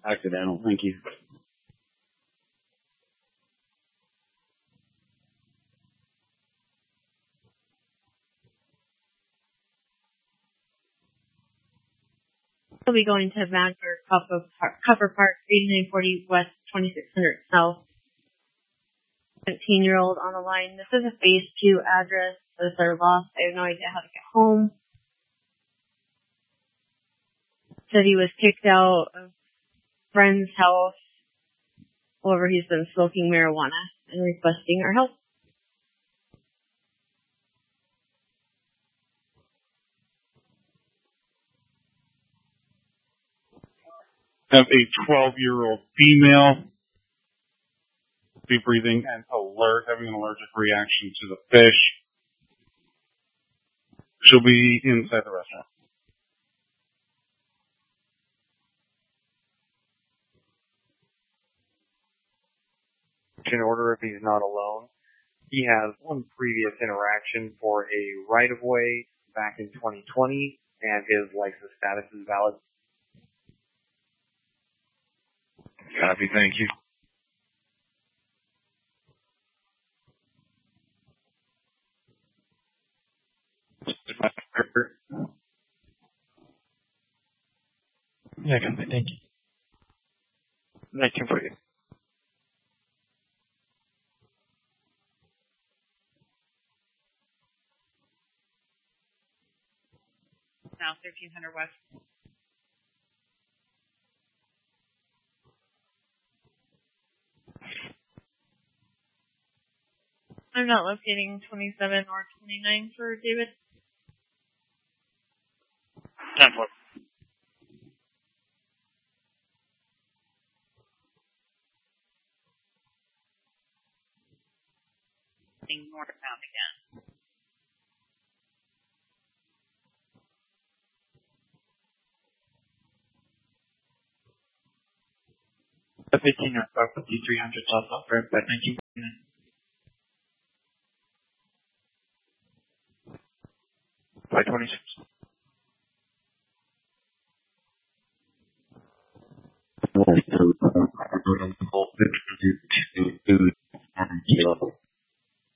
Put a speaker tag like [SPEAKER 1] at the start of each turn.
[SPEAKER 1] Accidental, thank you.
[SPEAKER 2] We'll be going to Madford, Copper Park, 8940 West, 2600 South. 17-year-old on the line. This is a phase 2 address. Those are lost. I have no idea how to get home. Said he was kicked out of a friend's house. However, he's been smoking marijuana and requesting our help.
[SPEAKER 3] Have a 12-year-old female. Be breathing and alert, having an allergic reaction to the fish. She'll be inside the restaurant.
[SPEAKER 4] In order if he's not alone. He has one previous interaction for a right-of-way back in 2020, and his license status is valid.
[SPEAKER 5] Copy, thank you.
[SPEAKER 6] Yeah, copy, thank you.
[SPEAKER 4] 1940.
[SPEAKER 7] Now 1300 West.
[SPEAKER 2] I'm not locating 27 or 29 for David.
[SPEAKER 5] 10-4.
[SPEAKER 7] Northbound again.
[SPEAKER 6] The 15 or 5300 South Alfred, but thank you.
[SPEAKER 5] By 26.